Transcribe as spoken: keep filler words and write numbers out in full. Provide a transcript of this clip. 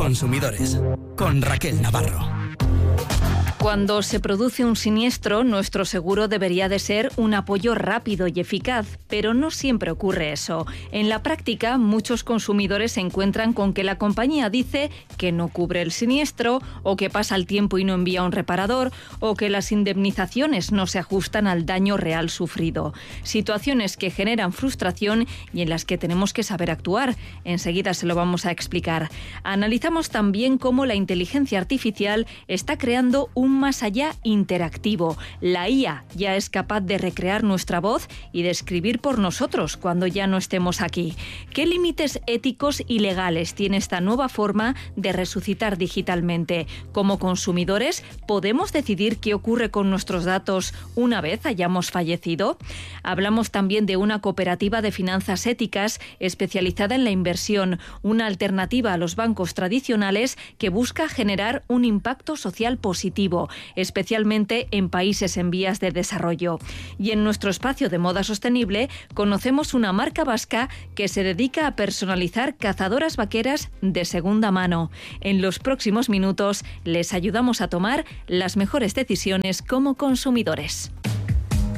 Consumidores, con Raquel Navarro. Cuando se produce un siniestro, nuestro seguro debería de ser un apoyo rápido y eficaz, pero no siempre ocurre eso. En la práctica, muchos consumidores se encuentran con que la compañía dice que no cubre el siniestro, o que pasa el tiempo y no envía un reparador, o que las indemnizaciones no se ajustan al daño real sufrido. Situaciones que generan frustración y en las que tenemos que saber actuar. Enseguida se lo vamos a explicar. Analizamos también cómo la inteligencia artificial está creando un más allá interactivo. La I A ya es capaz de recrear nuestra voz y de escribir por nosotros cuando ya no estemos aquí. ¿Qué límites éticos y legales tiene esta nueva forma de resucitar digitalmente? Como consumidores, ¿podemos decidir qué ocurre con nuestros datos una vez hayamos fallecido? Hablamos también de una cooperativa de finanzas éticas especializada en la inversión, una alternativa a los bancos tradicionales que busca generar un impacto social positivo, especialmente en países en vías de desarrollo. Y en nuestro espacio de moda sostenible conocemos una marca vasca que se dedica a personalizar cazadoras vaqueras de segunda mano. En los próximos minutos les ayudamos a tomar las mejores decisiones como consumidores.